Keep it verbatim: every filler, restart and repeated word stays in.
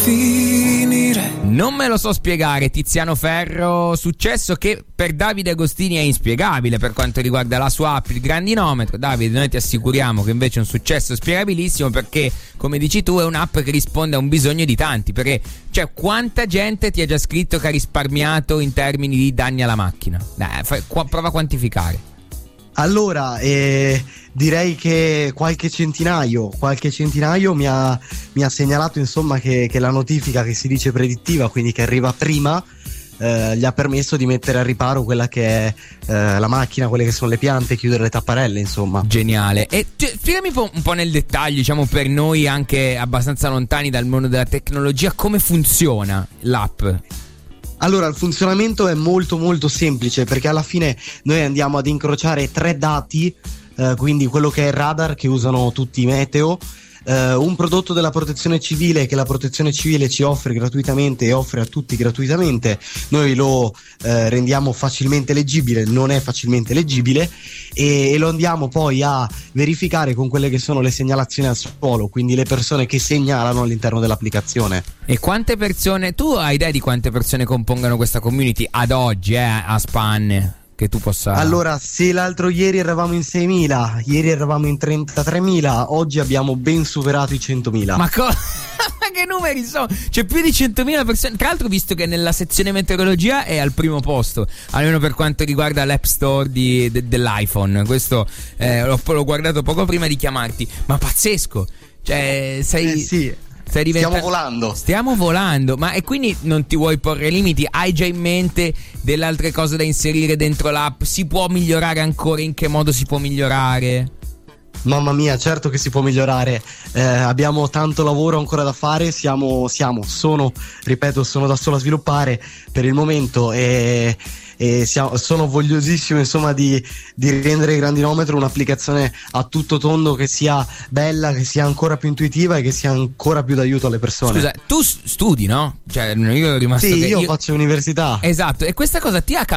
finire. Non me lo so spiegare, Tiziano Ferro, successo che per Davide Agostini è inspiegabile per quanto riguarda la sua app, il grandinometro. Davide, noi ti assicuriamo che invece è un successo spiegabilissimo, perché come dici tu è un'app che risponde a un bisogno di tanti. Perché, cioè, quanta gente ti ha già scritto che ha risparmiato in termini di danni alla macchina? Dai, fai, qua, prova a quantificare. Allora, eh, direi che qualche centinaio, qualche centinaio mi ha, mi ha segnalato insomma che, che la notifica che si dice predittiva, quindi che arriva prima, eh, gli ha permesso di mettere a riparo quella che è eh, la macchina, quelle che sono le piante, chiudere le tapparelle, insomma. Geniale. E cioè, spiegami un po', un po' nel dettaglio, diciamo per noi anche abbastanza lontani dal mondo della tecnologia, come funziona l'app. Allora, il funzionamento è molto molto semplice, perché alla fine noi andiamo ad incrociare tre dati, eh, quindi quello che è il radar che usano tutti i meteo, eh, un prodotto della protezione civile che la protezione civile ci offre gratuitamente e offre a tutti gratuitamente, noi lo eh, rendiamo facilmente leggibile, non è facilmente leggibile, e, e lo andiamo poi a verificare con quelle che sono le segnalazioni al suolo, quindi le persone che segnalano all'interno dell'applicazione. E quante persone, tu hai idea di quante persone compongano questa community ad oggi, eh, a spanne? Che tu possa... Allora, se l'altro ieri eravamo in seimila, ieri eravamo in trentatremila, oggi abbiamo ben superato i centomila. Ma cosa? Ma che numeri sono? C'è più di centomila persone. Tra l'altro, visto che nella sezione meteorologia è al primo posto, almeno per quanto riguarda l'App Store di, de, dell'iPhone. Questo eh, l'ho, l'ho guardato poco prima di chiamarti. Ma pazzesco. Cioè, sei... Eh sì. Diventa... Stiamo volando. Stiamo volando. Ma e quindi non ti vuoi porre limiti? Hai già in mente delle altre cose da inserire dentro l'app? Si può migliorare ancora? In che modo si può migliorare? Mamma mia, certo che si può migliorare. Eh, abbiamo tanto lavoro ancora da fare. Siamo, siamo, sono, ripeto, sono da solo a sviluppare per il momento, e, e siamo, sono vogliosissimo insomma di, di rendere il grandinometro un'applicazione a tutto tondo, che sia bella, che sia ancora più intuitiva e che sia ancora più d'aiuto alle persone. Scusa, tu studi, no? Cioè, io ero rimasto sì, che io, io faccio università. Esatto, e questa cosa ti ha